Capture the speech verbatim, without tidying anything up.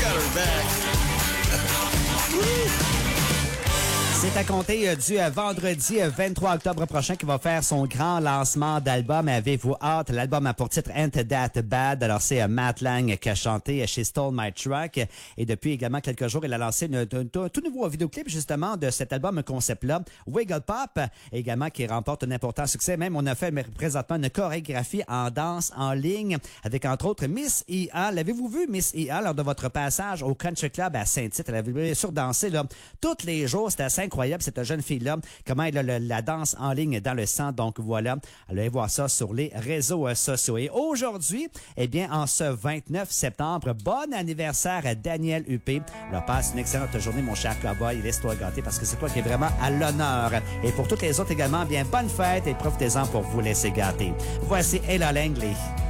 got her back. C'est à compter du vendredi vingt-trois octobre prochain qu'il va faire son grand lancement d'album. Avez-vous hâte? L'album a pour titre Ain't That Bad. Alors, c'est Matt Lang qui a chanté She Stole My Truck. Et depuis également quelques jours, il a lancé un tout nouveau vidéoclip justement de cet album concept-là, Wiggle Pop, également qui remporte un important succès. Même, on a fait présentement une chorégraphie en danse en ligne avec entre autres Miss E A. L'avez-vous vu, Miss E A, lors de votre passage au Country Club à Saint-Tite? Elle avait bien sûr dansé là, tous les jours. C'était assez incroyable, cette jeune fille-là, comment elle a le, la danse en ligne dans le sang. Donc voilà, allez voir ça sur les réseaux sociaux. Et aujourd'hui, eh bien, en ce vingt-neuf septembre, bon anniversaire à Daniel Huppé. Alors passe une excellente journée, mon cher cowboy. Laisse-toi gâter parce que c'est toi qui es vraiment à l'honneur. Et pour toutes les autres également, bien, bonne fête et profitez-en pour vous laisser gâter. Voici Ella Langley.